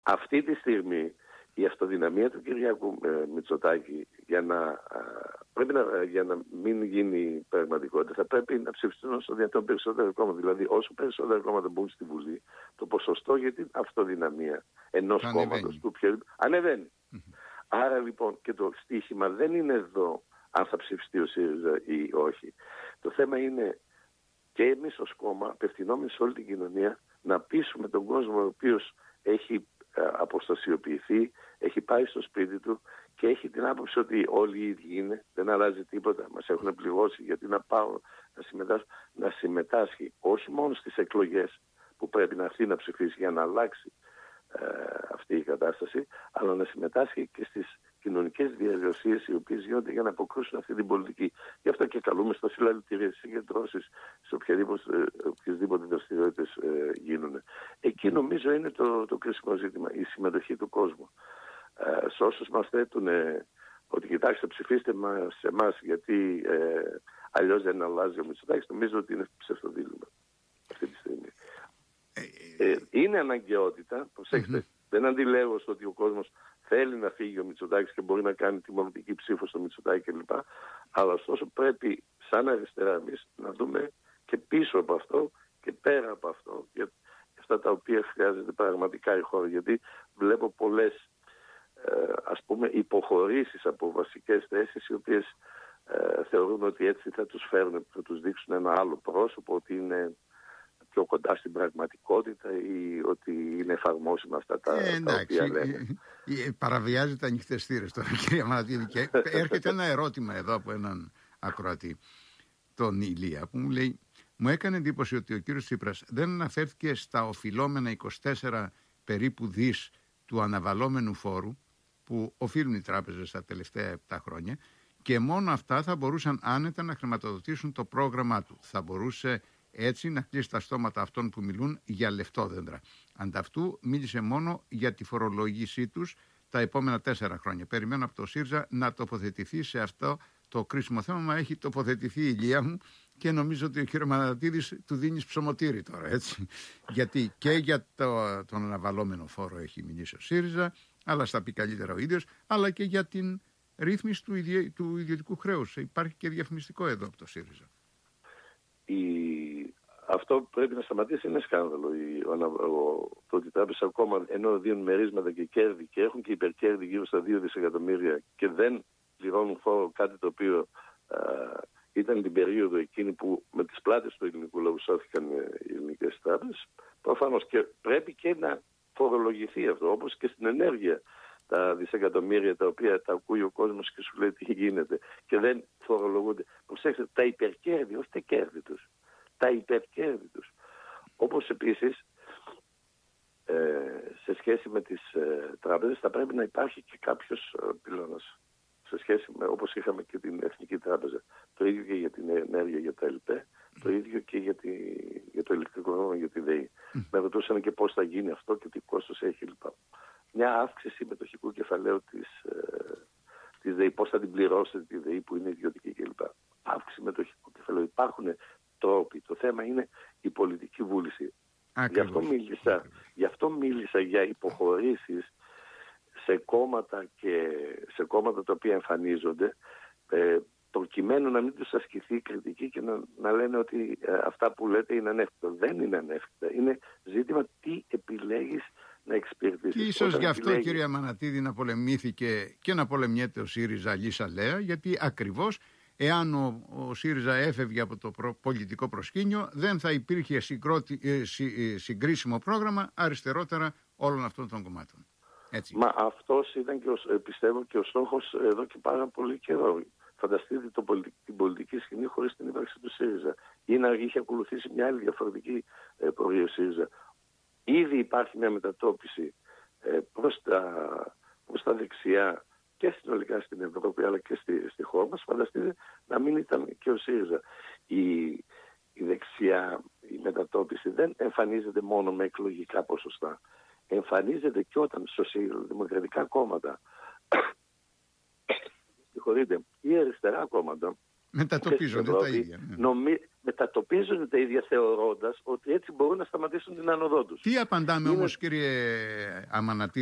Αυτή τη στιγμή η αυτοδυναμία του Κυριάκου Μητσοτάκη για να μην γίνει πραγματικότητα θα πρέπει να ψηφιστούν όσο δυνατόν περισσότερα κόμματα. Δηλαδή όσο περισσότερα κόμματα μπουν στη Βουλή, το ποσοστό για την αυτοδυναμία ενός κόμματος του πιο ανεβαίνει. Άρα λοιπόν και το στίχημα δεν είναι εδώ αν θα ψηφιστεί ο ΣΥΡΙΖΑ ή όχι. Το θέμα είναι και εμείς ως κόμμα, απευθυνόμενοι σε όλη την κοινωνία, να πείσουμε τον κόσμο ο οποίος έχει αποστασιοποιηθεί, έχει πάει στο σπίτι του και έχει την άποψη ότι όλοι οι ίδιοι είναι, δεν αλλάζει τίποτα, μας έχουν πληγώσει, γιατί να πάω να συμμετάσχει όχι μόνο στις εκλογές που πρέπει να έρθει να ψηφίσει για να αλλάξει αυτή η κατάσταση, αλλά να συμμετάσχει και στις κοινωνικές διαδικασίες οι οποίες γίνονται για να αποκρούσουν αυτή την πολιτική. Γι' αυτό και καλούμε στα συλλαλητήρια, συγκεντρώσεις, σε οποιασδήποτε δραστηριότητες γίνουν. Εκεί νομίζω είναι το κρίσιμο ζήτημα, η συμμετοχή του κόσμου. Σε όσους μας θέτουν ότι κοιτάξτε ψηφίστε σε εμάς γιατί αλλιώς δεν αλλάζει ο Μητσοτάκης, νομίζω ότι είναι ψευτοδήλημα αυτή τη στιγμή. Είναι αναγκαιότητα, προσέξτε, δεν αντιλέγω στο ότι ο κόσμος θέλει να φύγει ο Μητσοτάκης και μπορεί να κάνει τιμωρητική ψήφο στο Μητσοτάκη κλπ. Αλλά ωστόσο πρέπει σαν αριστερά εμείς να δούμε και πίσω από αυτό και πέρα από αυτό για αυτά τα οποία χρειάζεται πραγματικά η χώρα. Γιατί βλέπω πολλές υποχωρήσεις από βασικές θέσεις οι οποίες θεωρούν ότι έτσι θα τους φέρουν, θα τους δείξουν ένα άλλο πρόσωπο, ότι είναι πιο κοντά στην πραγματικότητα ή ότι είναι εφαρμόσιμα αυτά τα οποία λένε. Παραβιάζεται ανοιχτές θύρες τώρα, κυρία Μανατίδη, και έρχεται ένα ερώτημα εδώ από έναν ακροατή, τον Ηλία, που μου λέει: μου έκανε εντύπωση ότι ο κύριος Τσίπρας δεν αναφέρθηκε στα οφειλόμενα 24 περίπου δις του αναβαλόμενου φόρου που οφείλουν οι τράπεζες τα τελευταία 7 χρόνια και μόνο αυτά θα μπορούσαν άνετα να χρηματοδοτήσουν το πρόγραμμά του. Θα μπορούσε έτσι να κλείσει τα στόματα αυτών που μιλούν για λεφτόδεντρα. Ανταυτού μίλησε μόνο για τη φορολόγησή τους τα επόμενα 4 χρόνια. Περιμένω από το ΣΥΡΙΖΑ να τοποθετηθεί σε αυτό το κρίσιμο θέμα. Μα έχει τοποθετηθεί η Ηλία μου και νομίζω ότι ο κ. Μανατίδης του δίνει ψωμοτήρι τώρα, έτσι. Γιατί και για τον αναβαλόμενο φόρο έχει μιλήσει ο ΣΥΡΙΖΑ, αλλά στα πει καλύτερα ο ίδιος, αλλά και για την ρύθμιση του ιδιωτικού χρέους. Υπάρχει και διαφημιστικό εδώ από το ΣΥΡΙΖΑ. Αυτό πρέπει να σταματήσει, είναι σκάνδαλο. Το ότι οι τράπεζες ακόμα ενώ δίνουν μερίσματα και κέρδη και έχουν και υπερκέρδη γύρω στα 2 δισεκατομμύρια και δεν πληρώνουν φόρο, κάτι το οποίο ήταν την περίοδο εκείνη που με τις πλάτες του ελληνικού λαού σώθηκαν οι ελληνικές τράπεζες, προφανώς και πρέπει και να φορολογηθεί αυτό, όπως και στην ενέργεια. Τα δισεκατομμύρια τα οποία τα ακούει ο κόσμος και σου λέει τι γίνεται και δεν φορολογούνται. Προσέξτε, τα υπερκέρδη, όχι τα κέρδη τους. Τα υπερκέρδη τους. Όπως επίσης, σε σχέση με τις τράπεζες θα πρέπει να υπάρχει και κάποιος πυλώνας. Σε σχέση με, όπως είχαμε και την Εθνική Τράπεζα. Το ίδιο και για την ενέργεια, για τα ΕΛΠΕ, το ίδιο και για το ηλεκτρικό ρεύμα, για τη ΔΕΗ. Με ρωτούσαν και πώς θα γίνει αυτό και τι κόστος έχει λοιπά. Μια αύξηση μετοχικού κεφαλαίου της ΔΕΗ, πώς θα την πληρώσετε τη ΔΕΗ που είναι ιδιωτική κλπ. Αύξηση μετοχικού κεφαλαίου. Υπάρχουν τρόποι. Το θέμα είναι η πολιτική βούληση. Γι' αυτό μίλησα για υποχωρήσεις σε κόμματα τα οποία εμφανίζονται προκειμένου να μην τους ασκηθεί κριτική και να λένε ότι αυτά που λέτε είναι ανέφικτα. Δεν είναι ανέφικτα. Είναι ζήτημα τι επιλέγεις να εξυπηρετήσεις. Και ίσως γι' αυτό, κυρία Μανατίδη, να πολεμήθηκε και να πολεμιέται ο ΣΥΡΙΖΑ Λίσα Λέα, γιατί ακριβώς εάν ο ΣΥΡΙΖΑ έφευγε από το πολιτικό προσκήνιο, δεν θα υπήρχε συγκρίσιμο πρόγραμμα αριστερότερα όλων αυτών των κομμάτων. Έτσι. Μα αυτός ήταν και πιστεύω και ο στόχος εδώ και πάρα πολύ καιρό. Φανταστείτε την πολιτική σκηνή χωρίς την ύπαρξη του ΣΥΡΙΖΑ ή να είχε ακολουθήσει μια άλλη διαφορετική πορεία ο ΣΥΡΙΖΑ. Ήδη υπάρχει μια μετατόπιση προς τα δεξιά και συνολικά στην Ευρώπη αλλά και στη χώρα μας. Φανταστείτε να μην ήταν και ο ΣΥΡΙΖΑ. Η δεξιά, η μετατόπιση δεν εμφανίζεται μόνο με εκλογικά ποσοστά. Εμφανίζεται και όταν σοσιαλδημοκρατικά κόμματα ή αριστερά κόμματα Μετατοπίζονται τα ίδια. Ναι. Μετατοπίζονται τα ίδια θεωρώντας ότι έτσι μπορούν να σταματήσουν την άνοδό τους. Τι απαντάμε όμως, κύριε Αμανατίδη,